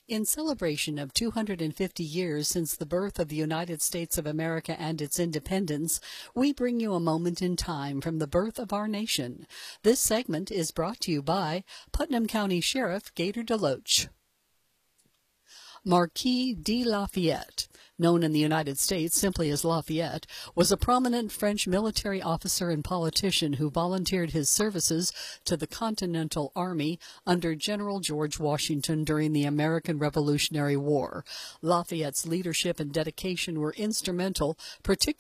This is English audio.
In celebration of 250 years since the birth of the United States of America and its independence, we bring you a moment in time from the birth of our nation. This segment is brought to you by Putnam County Sheriff Gator DeLoach. Marquis de Lafayette, known in the United States simply as Lafayette, was a prominent French military officer and politician who volunteered his services to the Continental Army under General George Washington during the American Revolutionary War. Lafayette's leadership and dedication were instrumental, particularly